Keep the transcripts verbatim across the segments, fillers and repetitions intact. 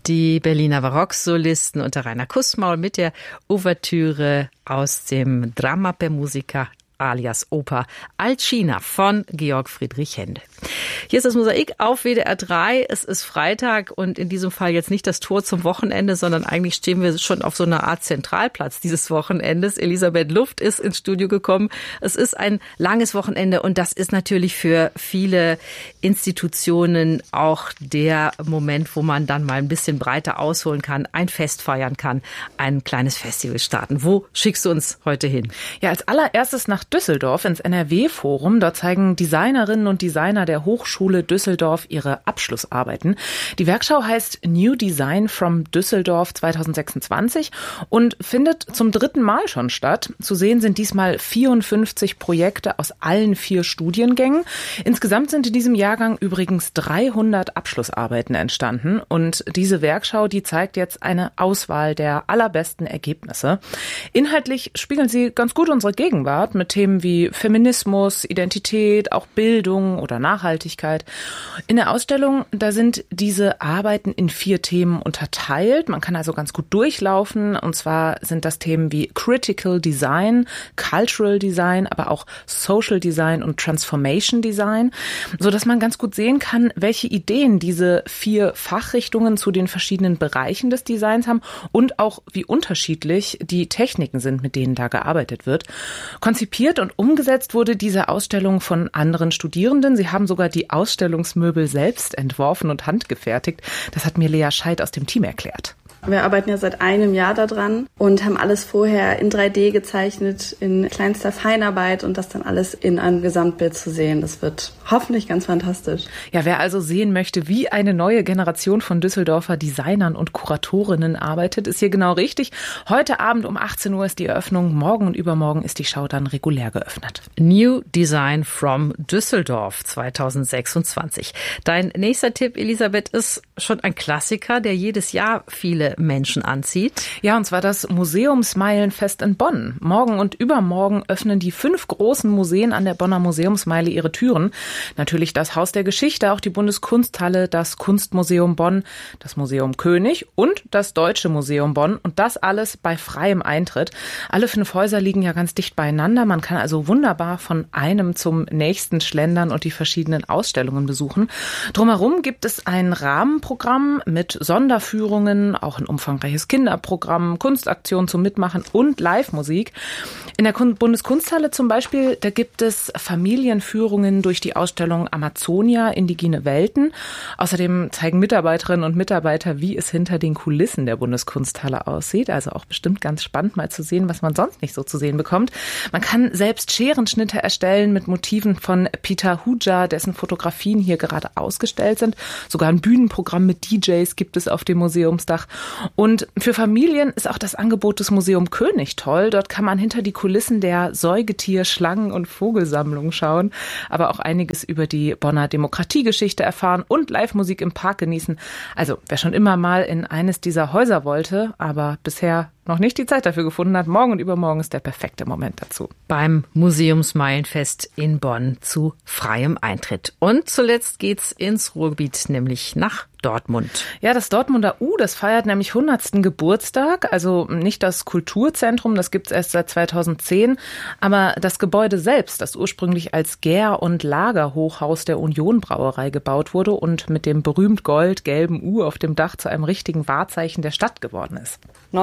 Die Berliner Barocksolisten unter Rainer Kussmaul mit der Ouvertüre aus dem Dramma per Musica alias Oper Alcina von Georg Friedrich Händel. Hier ist das Mosaik auf W D R drei. Es ist Freitag und in diesem Fall jetzt nicht das Tor zum Wochenende, sondern eigentlich stehen wir schon auf so einer Art Zentralplatz dieses Wochenendes. Elisabeth Luft ist ins Studio gekommen. Es ist ein langes Wochenende und das ist natürlich für viele Institutionen auch der Moment, wo man dann mal ein bisschen breiter ausholen kann, ein Fest feiern kann, ein kleines Festival starten. Wo schickst du uns heute hin? Ja, als allererstes nach Düsseldorf ins N R W-Forum. Dort zeigen Designerinnen und Designer der Hochschule Düsseldorf ihre Abschlussarbeiten. Die Werkschau heißt New Design from Düsseldorf zwanzig sechsundzwanzig und findet zum dritten Mal schon statt. Zu sehen sind diesmal vierundfünfzig Projekte aus allen vier Studiengängen. Insgesamt sind in diesem Jahrgang übrigens dreihundert Abschlussarbeiten entstanden. Und diese Werkschau, die zeigt jetzt eine Auswahl der allerbesten Ergebnisse. Inhaltlich spiegeln sie ganz gut unsere Gegenwart mit Themen wie Feminismus, Identität, auch Bildung oder Nachhaltigkeit. In der Ausstellung, da sind diese Arbeiten in vier Themen unterteilt. Man kann also ganz gut durchlaufen. Und zwar sind das Themen wie Critical Design, Cultural Design, aber auch Social Design und Transformation Design, sodass man ganz gut sehen kann, welche Ideen diese vier Fachrichtungen zu den verschiedenen Bereichen des Designs haben und auch wie unterschiedlich die Techniken sind, mit denen da gearbeitet wird. Konzipiert und umgesetzt wurde diese Ausstellung von anderen Studierenden. Sie haben sogar die Ausstellungsmöbel selbst entworfen und handgefertigt. Das hat mir Lea Scheidt aus dem Team erklärt. Wir arbeiten ja seit einem Jahr daran und haben alles vorher in drei D gezeichnet, in kleinster Feinarbeit und das dann alles in einem Gesamtbild zu sehen. Das wird hoffentlich ganz fantastisch. Ja, wer also sehen möchte, wie eine neue Generation von Düsseldorfer Designern und Kuratorinnen arbeitet, ist hier genau richtig. Heute Abend um achtzehn Uhr ist die Eröffnung. Morgen und übermorgen ist die Schau dann regulär geöffnet. New Design from Düsseldorf zwanzig sechsundzwanzig. Dein nächster Tipp, Elisabeth, ist schon ein Klassiker, der jedes Jahr viele Menschen anzieht. Ja, und zwar das Museumsmeilenfest in Bonn. Morgen und übermorgen öffnen die fünf großen Museen an der Bonner Museumsmeile ihre Türen. Natürlich das Haus der Geschichte, auch die Bundeskunsthalle, das Kunstmuseum Bonn, das Museum König und das Deutsche Museum Bonn. Und das alles bei freiem Eintritt. Alle fünf Häuser liegen ja ganz dicht beieinander. Man kann also wunderbar von einem zum nächsten schlendern und die verschiedenen Ausstellungen besuchen. Drumherum gibt es ein Rahmenprogramm mit Sonderführungen, auch ein umfangreiches Kinderprogramm, Kunstaktionen zum Mitmachen und Live-Musik. In der Bundeskunsthalle zum Beispiel, da gibt es Familienführungen durch die Ausstellung Amazonia, indigene Welten. Außerdem zeigen Mitarbeiterinnen und Mitarbeiter, wie es hinter den Kulissen der Bundeskunsthalle aussieht. Also auch bestimmt ganz spannend mal zu sehen, was man sonst nicht so zu sehen bekommt. Man kann selbst Scherenschnitte erstellen mit Motiven von Peter Huja, dessen Fotografien hier gerade ausgestellt sind. Sogar ein Bühnenprogramm mit D Js gibt es auf dem Museumsdach. Und für Familien ist auch das Angebot des Museum König toll. Dort kann man hinter die Kulissen der Säugetier-, Schlangen- und Vogelsammlung schauen, aber auch einiges über die Bonner Demokratiegeschichte erfahren und Live-Musik im Park genießen. Also wer schon immer mal in eines dieser Häuser wollte, aber bisher noch nicht die Zeit dafür gefunden hat, morgen und übermorgen ist der perfekte Moment dazu. Beim Museumsmeilenfest in Bonn zu freiem Eintritt. Und zuletzt geht's ins Ruhrgebiet, nämlich nach Dortmund. Ja, das Dortmunder U, das feiert nämlich hundertsten Geburtstag. Also nicht das Kulturzentrum, das gibt's erst seit zweitausendzehn. Aber das Gebäude selbst, das ursprünglich als Gär- und Lagerhochhaus der Union Brauerei gebaut wurde und mit dem berühmt gold-gelben U auf dem Dach zu einem richtigen Wahrzeichen der Stadt geworden ist.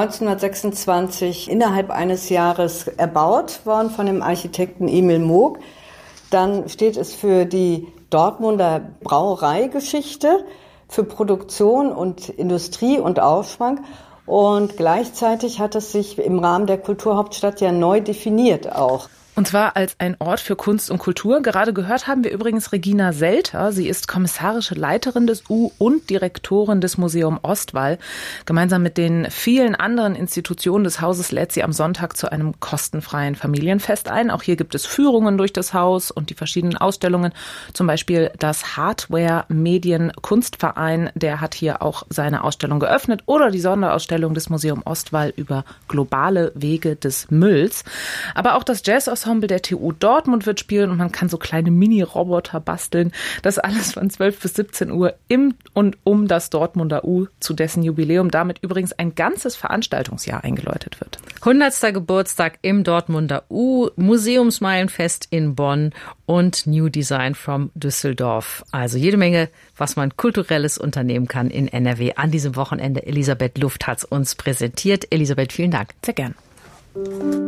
neunzehnhundertsechsundzwanzig innerhalb eines Jahres erbaut worden von dem Architekten Emil Moog. Dann steht es für die Dortmunder Brauereigeschichte, für Produktion und Industrie und Aufschwung. Und gleichzeitig hat es sich im Rahmen der Kulturhauptstadt ja neu definiert auch. Und zwar als ein Ort für Kunst und Kultur. Gerade gehört haben wir übrigens Regina Selter. Sie ist kommissarische Leiterin des U und Direktorin des Museum Ostwall. Gemeinsam mit den vielen anderen Institutionen des Hauses lädt sie am Sonntag zu einem kostenfreien Familienfest ein. Auch hier gibt es Führungen durch das Haus und die verschiedenen Ausstellungen. Zum Beispiel das Hardware Medien Kunstverein, der hat hier auch seine Ausstellung geöffnet. Oder die Sonderausstellung des Museum Ostwall über globale Wege des Mülls. Aber auch das Jazz aus Ensemble der T U Dortmund wird spielen und man kann so kleine Mini-Roboter basteln. Das alles von zwölf bis siebzehn Uhr im und um das Dortmunder U, zu dessen Jubiläum damit übrigens ein ganzes Veranstaltungsjahr eingeläutet wird. hundertster Geburtstag im Dortmunder U, Museumsmeilenfest in Bonn und New Design from Düsseldorf. Also jede Menge, was man kulturelles unternehmen kann in N R W an diesem Wochenende. Elisabeth Luft hat es uns präsentiert. Elisabeth, vielen Dank. Sehr gern.